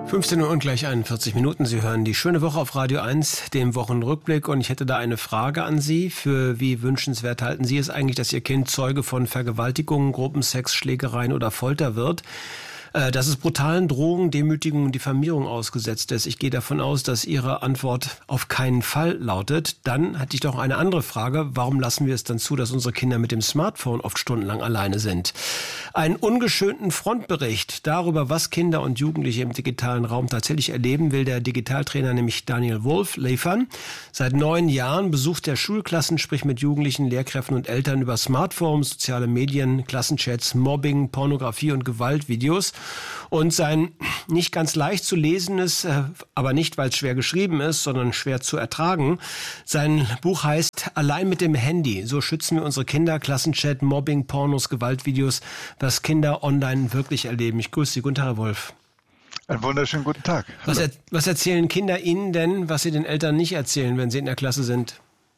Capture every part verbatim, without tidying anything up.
fünfzehn Uhr und gleich einundvierzig Minuten. Sie hören die schöne Woche auf Radio eins, den Wochenrückblick. Und ich hätte da eine Frage an Sie. Für wie wünschenswert halten Sie es eigentlich, dass Ihr Kind Zeuge von Vergewaltigungen, Gruppensex, Schlägereien oder Folter wird? Dass es brutalen Drohungen, Demütigungen und Diffamierung ausgesetzt ist. Ich gehe davon aus, dass Ihre Antwort auf keinen Fall lautet. Dann hatte ich doch eine andere Frage. Warum lassen wir es dann zu, dass unsere Kinder mit dem Smartphone oft stundenlang alleine sind? Einen ungeschönten Frontbericht darüber, was Kinder und Jugendliche im digitalen Raum tatsächlich erleben, will der Digitaltrainer, nämlich Daniel Wolf, liefern. Seit neun Jahren besucht er Schulklassen, spricht mit Jugendlichen, Lehrkräften und Eltern über Smartphones, soziale Medien, Klassenchats, Mobbing, Pornografie und Gewaltvideos. Und sein nicht ganz leicht zu lesenes, aber nicht, weil es schwer geschrieben ist, sondern schwer zu ertragen. Sein Buch heißt Allein mit dem Handy. So schützen wir unsere Kinder. Klassenchat, Mobbing, Pornos, Gewaltvideos, was Kinder online wirklich erleben. Ich grüße Sie. Guten Tag, Herr Wolf. Einen wunderschönen guten Tag. Was, er, was erzählen Kinder Ihnen denn, was sie den Eltern nicht erzählen, wenn sie in der Klasse sind?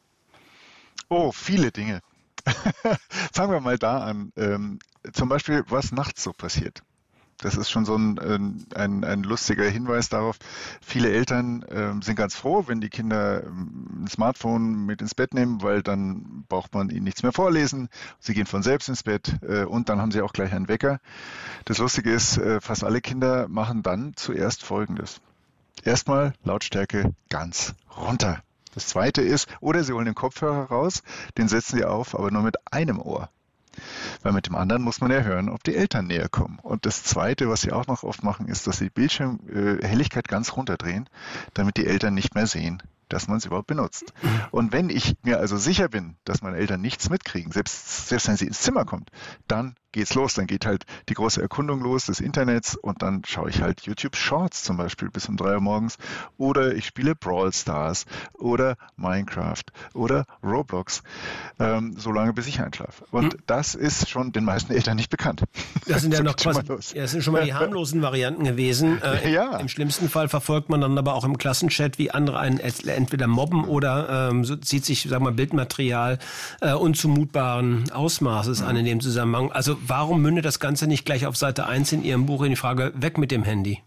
Oh, viele Dinge. Fangen wir mal da an. Ähm, zum Beispiel, was nachts so passiert. Das ist schon so ein, ein, ein lustiger Hinweis darauf. Viele Eltern äh, sind ganz froh, wenn die Kinder ein Smartphone mit ins Bett nehmen, weil dann braucht man ihnen nichts mehr vorlesen. Sie gehen von selbst ins Bett äh, und dann haben sie auch gleich einen Wecker. Das Lustige ist, äh, fast alle Kinder machen dann zuerst Folgendes. Erstmal Lautstärke ganz runter. Das Zweite ist, oder sie holen den Kopfhörer raus, den setzen sie auf, aber nur mit einem Ohr. Weil mit dem anderen muss man ja hören, ob die Eltern näher kommen. Und das Zweite, was sie auch noch oft machen, ist, dass sie die Bildschirmhelligkeit ganz runterdrehen, damit die Eltern nicht mehr sehen, dass man es überhaupt benutzt. Und wenn ich mir also sicher bin, dass meine Eltern nichts mitkriegen, selbst, selbst wenn sie ins Zimmer kommt, dann geht's los. Dann geht halt die große Erkundung los des Internets und dann schaue ich halt YouTube Shorts zum Beispiel bis um drei Uhr morgens oder ich spiele Brawl Stars oder Minecraft oder Roblox, ähm, so lange bis ich einschlafe. Und hm. das ist schon den meisten Eltern nicht bekannt. Das sind ja so noch quasi, ja, das sind schon mal die harmlosen Varianten gewesen. Äh, ja. Im schlimmsten Fall verfolgt man dann aber auch im Klassenchat, wie andere einen entweder mobben oder ähm, so zieht sich, sagen wir mal, Bildmaterial äh, unzumutbaren Ausmaßes hm. an in dem Zusammenhang. Also warum mündet das Ganze nicht gleich auf Seite eins in Ihrem Buch in die Frage, weg mit dem Handy?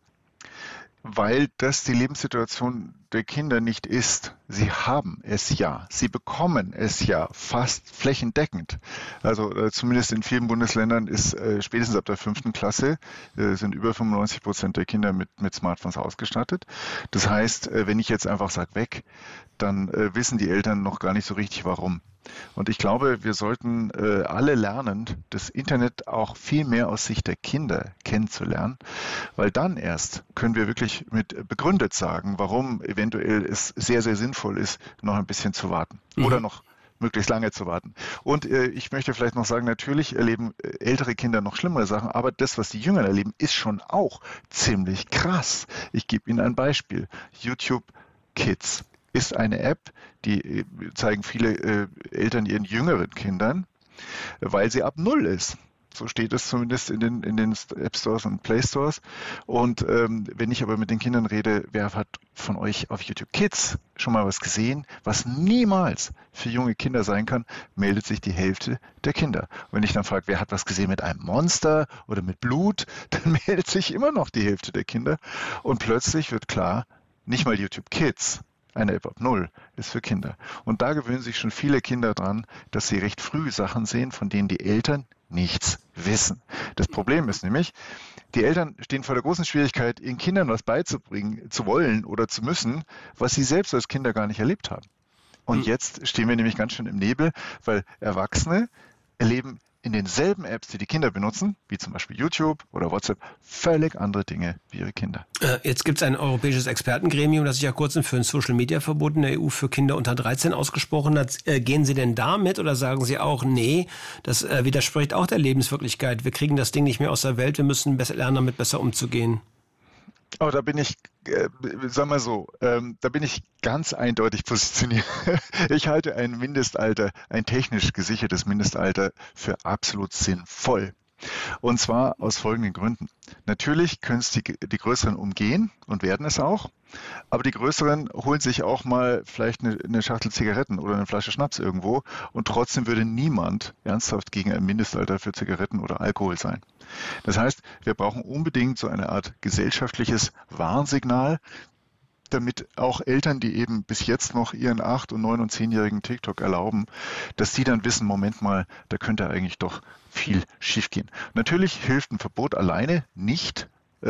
Weil das die Lebenssituation der Kinder nicht ist. Sie haben es ja, sie bekommen es ja fast flächendeckend. Also äh, zumindest in vielen Bundesländern ist äh, spätestens ab der fünften Klasse äh, sind über fünfundneunzig Prozent der Kinder mit, mit Smartphones ausgestattet. Das heißt, äh, wenn ich jetzt einfach sage weg, dann äh, wissen die Eltern noch gar nicht so richtig warum. Und ich glaube, wir sollten äh, alle lernen, das Internet auch viel mehr aus Sicht der Kinder kennenzulernen, weil dann erst können wir wirklich mit begründet sagen, warum eventuell es sehr, sehr sinnvoll ist, noch ein bisschen zu warten mhm. oder noch möglichst lange zu warten. Und äh, ich möchte vielleicht noch sagen, natürlich erleben äh, ältere Kinder noch schlimmere Sachen, aber das, was die Jüngeren erleben, ist schon auch ziemlich krass. Ich gebe Ihnen ein Beispiel. YouTube Kids ist eine App, die zeigen viele äh, Eltern ihren jüngeren Kindern, weil sie ab Null ist. So steht es zumindest in den, in den App Stores und Play Stores. Und ähm, wenn ich aber mit den Kindern rede, wer hat von euch auf YouTube Kids schon mal was gesehen, was niemals für junge Kinder sein kann, meldet sich die Hälfte der Kinder. Und wenn ich dann frage, wer hat was gesehen mit einem Monster oder mit Blut, dann meldet sich immer noch die Hälfte der Kinder. Und plötzlich wird klar, nicht mal YouTube Kids, eine App ab Null, ist für Kinder. Und da gewöhnen sich schon viele Kinder dran, dass sie recht früh Sachen sehen, von denen die Eltern nichts wissen. Das Problem ist nämlich, die Eltern stehen vor der großen Schwierigkeit, ihren Kindern was beizubringen, zu wollen oder zu müssen, was sie selbst als Kinder gar nicht erlebt haben. Und jetzt stehen wir nämlich ganz schön im Nebel, weil Erwachsene erleben in denselben Apps, die die Kinder benutzen, wie zum Beispiel YouTube oder WhatsApp, völlig andere Dinge wie ihre Kinder. Jetzt gibt es ein europäisches Expertengremium, das sich ja kurz für ein Social-Media-Verbot in der E U für Kinder unter dreizehn ausgesprochen hat. Gehen Sie denn da mit oder sagen Sie auch, nee, das widerspricht auch der Lebenswirklichkeit, wir kriegen das Ding nicht mehr aus der Welt, wir müssen besser lernen, damit besser umzugehen? Oh, da bin ich, äh, sag mal so, ähm, da bin ich ganz eindeutig positioniert. Ich halte ein Mindestalter, ein technisch gesichertes Mindestalter für absolut sinnvoll. Und zwar aus folgenden Gründen. Natürlich können es die, die Größeren umgehen und werden es auch. Aber die Größeren holen sich auch mal vielleicht eine, eine Schachtel Zigaretten oder eine Flasche Schnaps irgendwo und trotzdem würde niemand ernsthaft gegen ein Mindestalter für Zigaretten oder Alkohol sein. Das heißt, wir brauchen unbedingt so eine Art gesellschaftliches Warnsignal, damit auch Eltern, die eben bis jetzt noch ihren acht- und neun- und zehnjährigen TikTok erlauben, dass die dann wissen, Moment mal, da könnte eigentlich doch viel schiefgehen. Natürlich hilft ein Verbot alleine nicht.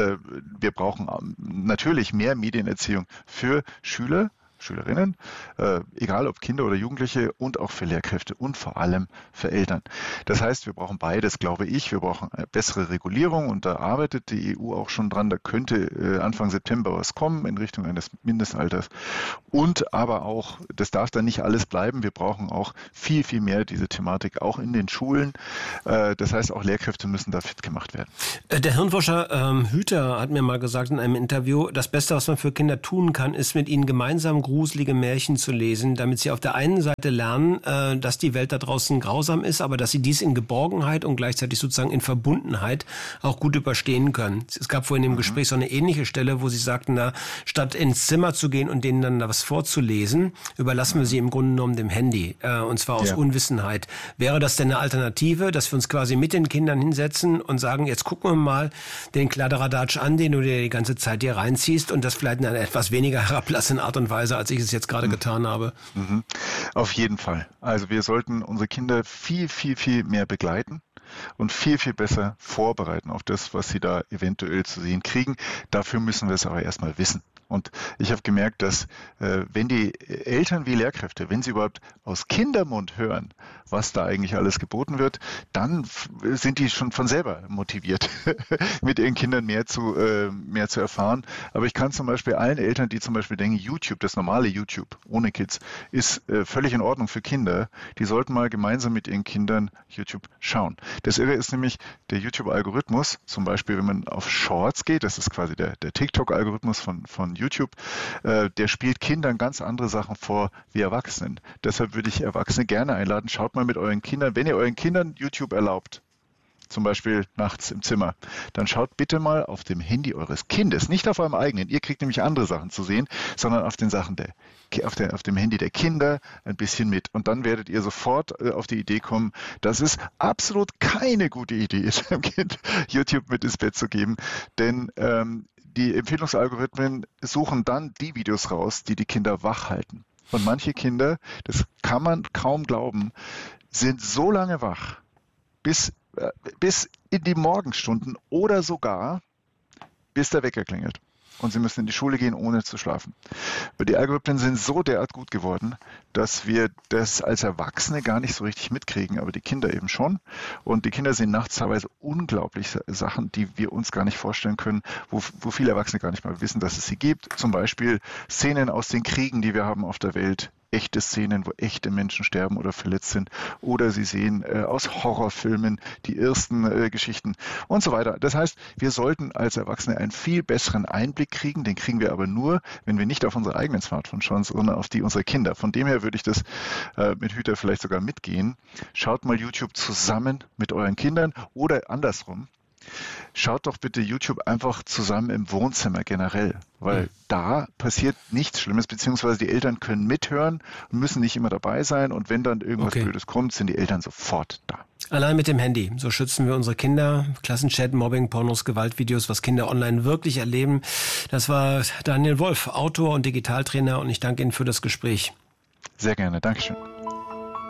Wir brauchen natürlich mehr Medienerziehung für Schüler, Schülerinnen, äh, egal ob Kinder oder Jugendliche und auch für Lehrkräfte und vor allem für Eltern. Das heißt, wir brauchen beides, glaube ich. Wir brauchen eine bessere Regulierung und da arbeitet die E U auch schon dran. Da könnte äh, Anfang September was kommen in Richtung eines Mindestalters. Und aber auch, das darf dann nicht alles bleiben. Wir brauchen auch viel, viel mehr diese Thematik auch in den Schulen. Äh, das heißt, auch Lehrkräfte müssen da fit gemacht werden. Der Hirnforscher ähm, Hüter hat mir mal gesagt in einem Interview, das Beste, was man für Kinder tun kann, ist mit ihnen gemeinsam gruselige Märchen zu lesen, damit sie auf der einen Seite lernen, äh, dass die Welt da draußen grausam ist, aber dass sie dies in Geborgenheit und gleichzeitig sozusagen in Verbundenheit auch gut überstehen können. Es gab vorhin im mhm. Gespräch so eine ähnliche Stelle, wo sie sagten, na, statt ins Zimmer zu gehen und denen dann da was vorzulesen, überlassen wir sie im Grunde genommen dem Handy, äh, und zwar aus ja. Unwissenheit. Wäre das denn eine Alternative, dass wir uns quasi mit den Kindern hinsetzen und sagen, jetzt gucken wir mal den Kladderadatsch an, den du dir die ganze Zeit hier reinziehst und das vielleicht in einer etwas weniger herablassenden Art und Weise, als ich es jetzt gerade mhm. getan habe? Mhm. Auf jeden Fall. Also wir sollten unsere Kinder viel, viel, viel mehr begleiten und viel, viel besser vorbereiten auf das, was sie da eventuell zu sehen kriegen. Dafür müssen wir es aber erstmal wissen. Und ich habe gemerkt, dass äh, wenn die Eltern wie Lehrkräfte, wenn sie überhaupt aus Kindermund hören, was da eigentlich alles geboten wird, dann f- sind die schon von selber motiviert, mit ihren Kindern mehr zu, äh, mehr zu erfahren. Aber ich kann zum Beispiel allen Eltern, die zum Beispiel denken, YouTube, das normale YouTube ohne Kids, ist äh, völlig in Ordnung für Kinder, die sollten mal gemeinsam mit ihren Kindern YouTube schauen. Das Irre ist nämlich der YouTube-Algorithmus, zum Beispiel wenn man auf Shorts geht, das ist quasi der, der TikTok-Algorithmus von, von YouTube, äh, der spielt Kindern ganz andere Sachen vor wie Erwachsenen. Deshalb würde ich Erwachsene gerne einladen, schaut mal mit euren Kindern, wenn ihr euren Kindern YouTube erlaubt, zum Beispiel nachts im Zimmer, dann schaut bitte mal auf dem Handy eures Kindes, nicht auf eurem eigenen. Ihr kriegt nämlich andere Sachen zu sehen, sondern auf den Sachen der, auf, der, auf dem Handy der Kinder ein bisschen mit. Und dann werdet ihr sofort äh, auf die Idee kommen, dass es absolut keine gute Idee ist, dem Kind YouTube mit ins Bett zu geben, denn ähm, die Empfehlungsalgorithmen suchen dann die Videos raus, die die Kinder wach halten. Und manche Kinder, das kann man kaum glauben, sind so lange wach, bis, äh, bis in die Morgenstunden oder sogar bis der Wecker klingelt. Und sie müssen in die Schule gehen, ohne zu schlafen. Aber die Algorithmen sind so derart gut geworden, dass wir das als Erwachsene gar nicht so richtig mitkriegen, aber die Kinder eben schon. Und die Kinder sehen nachts teilweise unglaublich Sachen, die wir uns gar nicht vorstellen können, wo, wo viele Erwachsene gar nicht mal wissen, dass es sie gibt. Zum Beispiel Szenen aus den Kriegen, die wir haben auf der Welt. Echte Szenen, wo echte Menschen sterben oder verletzt sind. Oder sie sehen äh, aus Horrorfilmen die ersten äh, Geschichten und so weiter. Das heißt, wir sollten als Erwachsene einen viel besseren Einblick kriegen. Den kriegen wir aber nur, wenn wir nicht auf unsere eigenen Smartphones schauen, sondern auf die unserer Kinder. Von dem her würde ich das äh, mit Hüter vielleicht sogar mitgehen. Schaut mal YouTube zusammen mit euren Kindern oder andersrum. Schaut doch bitte YouTube einfach zusammen im Wohnzimmer generell, weil mhm. da passiert nichts Schlimmes, beziehungsweise die Eltern können mithören und müssen nicht immer dabei sein und wenn dann irgendwas okay. Blödes kommt, sind die Eltern sofort da. Allein mit dem Handy, so schützen wir unsere Kinder. Klassenchat, Mobbing, Pornos, Gewaltvideos, was Kinder online wirklich erleben. Das war Daniel Wolf, Autor und Digitaltrainer und ich danke Ihnen für das Gespräch. Sehr gerne, Dankeschön.